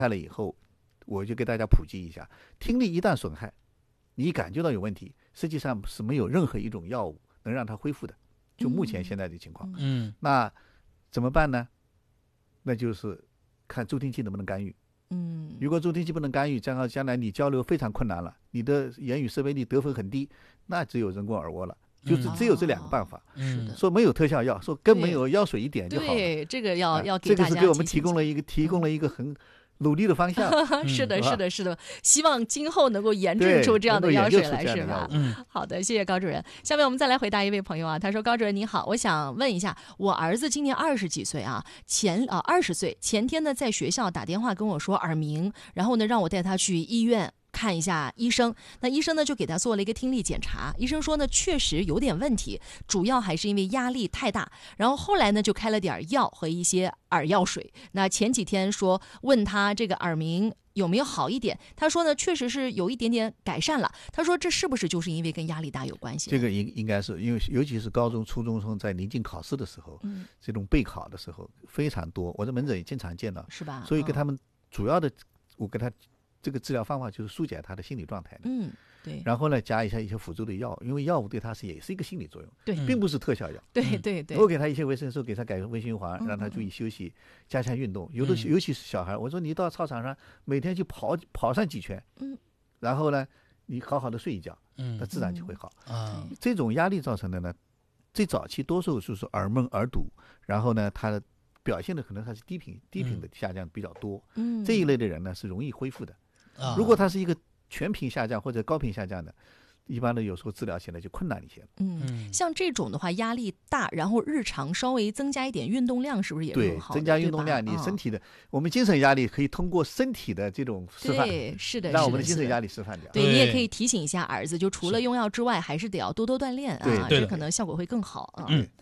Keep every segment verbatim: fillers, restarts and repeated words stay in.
害了以后，我就给大家普及一下，听力一旦损害，你感觉到有问题，实际上是没有任何一种药物能让它恢复的。就目前现在的情况， 嗯， 那怎么办呢？那就是看助听器能不能干预。 嗯， 如果助听器不能干预，将来将来你交流非常困难了，你的言语识别力得分很低，那只有人工耳蜗了。就是只有这两个办法， 是的， 说没有特效药，说根本有药水一点就好了。 对，这个要要给这大家个是给我们提供了一个提供了一个很努力的方向。 是的， 嗯、 是的，是的，希望今后能够研制出这样的药水来，是吧？ 嗯， 好的，谢谢高主任。下面我们再来回答一位朋友啊，他说：“高主任你好，我想问一下，我儿子今年二十几岁啊，前啊二十岁，前天呢在学校打电话跟我说耳鸣，然后呢让我带他去医院看一下医生，那医生呢就给他做了一个听力检查，医生说呢确实有点问题，主要还是因为压力太大，然后后来呢就开了点药和一些耳药水。那前几天说问他这个耳鸣有没有好一点，他说呢确实是有一点点改善了，他说这是不是就是因为跟压力大有关系？ 这个应应该是因为尤其是高中初中生在临近考试的时候， 嗯， 这种备考的时候非常多，我在门诊也经常见到， 是吧？ 所以给他们主要的、嗯、我给他这个治疗方法就是疏解他的心理状态， 嗯，对， 然后呢加一下一些辅助的药，因为药物对他是也是一个心理作用， 对， 并不是特效药， 对对对。 我给他一些维生素，给他改微循环，让他注意休息，加强运动。有的尤其是小孩，我说你到操场上每天去跑跑上几圈， 嗯， 然后呢你好好的睡一觉， 嗯， 那自然就会好。 啊， 这种压力造成的呢，最早期多数就是耳闷、耳堵，然后呢他的表现的可能还是低频低频的下降比较多， 嗯， 这一类的人呢是容易恢复的。 啊、 如果他是一个全频下降或者高频下降的，一般的有时候治疗起来就困难一些。 嗯，像这种的话压力大，然后日常稍微增加一点运动量，是不是也是很好的？ 对，增加运动量，你身体的、嗯、我们精神压力可以通过身体的这种示范， 对，是的， 让我们的精神压力示范掉。 对，你也可以提醒一下儿子，就除了用药之外，还是得要多多锻炼啊，这可能效果会更好啊。 嗯。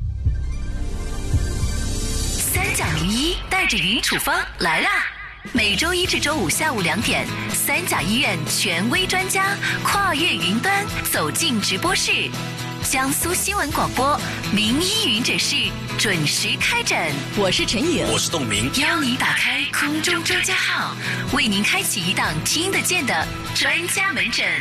三甲名医带着云处方来啦！每周一至周五下午两点，三甲医院权威专家跨越云端走进直播室，江苏新闻广播名医云诊室准时开诊。 我是陈颖， 我是董明， 邀你打开空中专家号，为您开启一档听得见的专家门诊。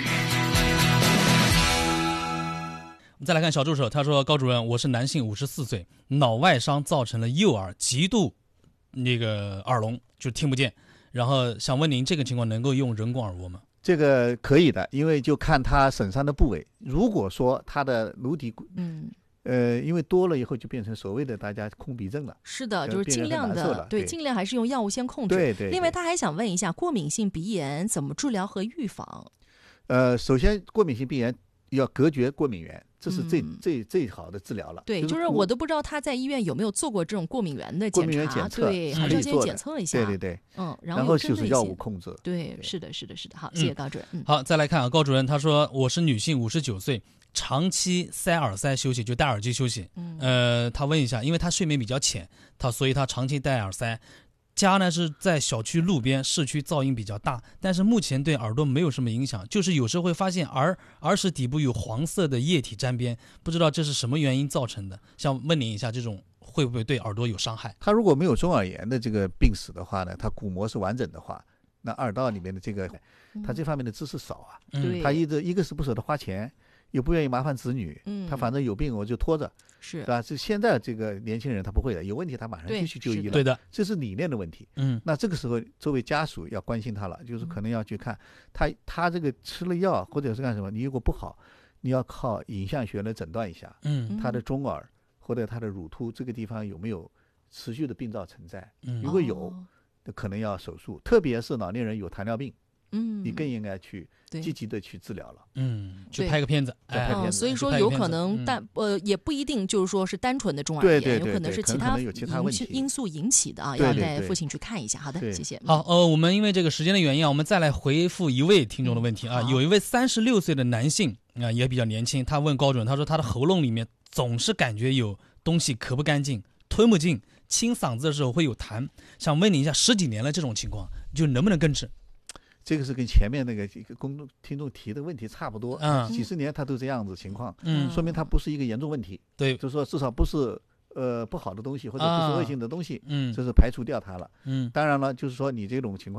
我们再来看小助手，他说：高主任，我是男性，五十四岁，脑外伤造成了右耳极度那个耳聋，就听不见。然后想问您，这个情况能够用人工耳蜗吗？ 这个可以的，因为就看他损伤的部位。如果说他的颅底， 嗯， 呃，因为多了以后就变成所谓的大家空鼻症了。 是的，就是尽量的，对，尽量还是用药物先控制。 对 对, 对。 另外，他还想问一下，过敏性鼻炎怎么治疗和预防？ 呃，首先，过敏性鼻炎要隔绝过敏源。这是最、 嗯、 最最好的治疗了。 对，就是我都不知道他在医院有没有做过这种过敏源的检查， 过敏源检测， 对，还是要先检测一下。 对对对， 嗯， 然后就是药物控制。 对，是的，是的，是的。好，谢谢高主任。 嗯、好，再来看啊，高主任他说我是女性，五十九岁，长期塞耳塞休息，就戴耳机休息。 嗯， 呃，他问一下，因为他睡眠比较浅，他所以他长期戴耳塞。家呢是在小区路边，市区噪音比较大，但是目前对耳朵没有什么影响，就是有时候会发现耳耳屎底部有黄色的液体沾边，不知道这是什么原因造成的。想问您一下，这种会不会对耳朵有伤害？ 他如果没有中耳炎的这个病史的话呢，他鼓膜是完整的话，那耳道里面的这个，他这方面的知识少啊， 嗯、 他一直一个是不舍得花钱，又不愿意麻烦子女， 嗯， 他反正有病我就拖着。 是吧？这现在这个年轻人他不会的，有问题他马上就去就医了。 对的， 这是理念的问题。 嗯， 那这个时候作为家属要关心他了，就是可能要去看他他这个吃了药或者是干什么，你如果不好，你要靠影像学来诊断一下。 嗯， 他的中耳或者他的乳突这个地方有没有持续的病灶存在？ 嗯， 如果有， 哦、 可能要手术，特别是老年人有糖尿病。 嗯， 你更应该去积极的去治疗了。 嗯，去拍个片子， 拍片子、 嗯。所以说有可能单、嗯、呃也不一定就是说是单纯的中耳炎， 对对对对， 有可能是其他因素引起的啊， 对对对要带父亲去看一下。好的，谢谢。 好，呃，我们因为这个时间的原因啊，我们再来回复一位听众的问题啊。 嗯、 有一位三十六岁的男性啊、呃，也比较年轻，他问高主任，他说他的喉咙里面总是感觉有东西咳不干净，吞不进，清嗓子的时候会有痰，想问你一下，十几年了这种情况，就能不能根治？ 这个是跟前面那个一个公众听众提的问题差不多， 嗯， 几十年他都这样子情况， 嗯， 说明他不是一个严重问题， 对， 就是说至少不是呃不好的东西或者不是恶性的东西， 嗯， 这是排除掉它了， 嗯， 当然了，就是说你这种情况。